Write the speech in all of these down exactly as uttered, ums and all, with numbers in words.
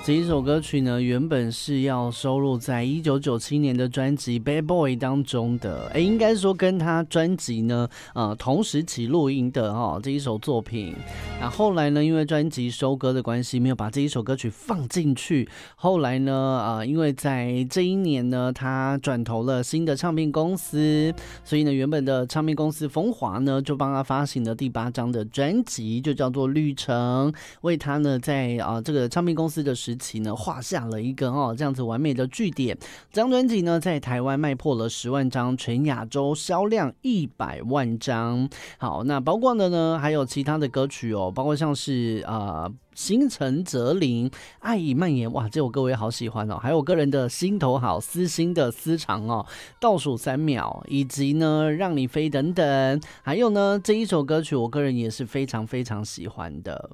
这一首歌曲呢，原本是要收录在一九九七年的专辑《Bad Boy》当中的，哎，应该说跟他专辑呢，呃，同时期录音的哦，这一首作品。那后来呢，因为专辑收歌的关系，没有把这一首歌曲放进去。后来呢，呃，因为在这一年呢，他转投了新的唱片公司，所以呢，原本的唱片公司风华呢，就帮他发行了第八张的专辑，就叫做《旅程》，为他呢在啊、呃、这个唱片公司的时期呢画下了一个哦这样子完美的句点。这张专辑呢在台湾卖破了十万张，全亚洲销量一百万张。好，那包括的呢还有其他的歌曲哦，包括像是呃星辰泽林、爱已蔓延，哇，这首歌我也好喜欢哦。还有我个人的心头好、私心的私藏哦，倒数三秒，以及呢让你飞等等。还有呢这一首歌曲，我个人也是非常非常喜欢的。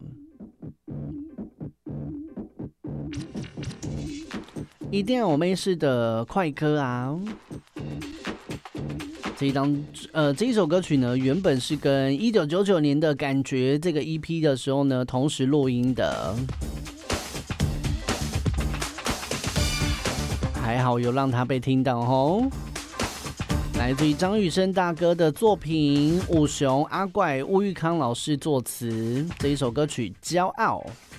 一定要我妹式的快歌啊！这一张呃这一首歌曲呢，原本是跟一九九九年的感觉这个 E P 的时候呢同时录音的，还好有让他被听到哦。来自于张雨生大哥的作品，武雄、阿怪、吴玉康老师作词，这一首歌曲《骄傲》。